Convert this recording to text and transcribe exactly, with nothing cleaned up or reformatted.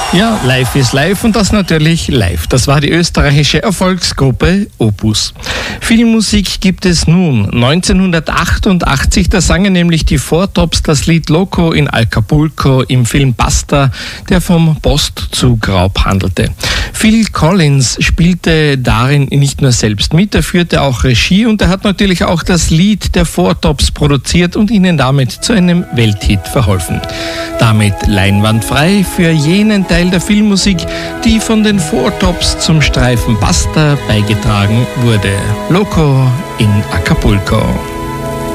Ja, Live ist live und das natürlich live. Das war die österreichische Erfolgsgruppe Opus. Filmmusik gibt es nun. neunzehnhundertachtundachtzig, da sangen nämlich die Four Tops das Lied Loco in Acapulco im Film Buster, der vom Postzug Raub handelte. Phil Collins spielte darin nicht nur selbst mit, er führte auch Regie und er hat natürlich auch das Lied der Four Tops produziert und ihnen damit zu einem Welthit verholfen. Damit leinwandfrei für jenen Teil der Filmmusik, die von den Four Tops zum Streifen Buster beigetragen wurde. Loco in Acapulco.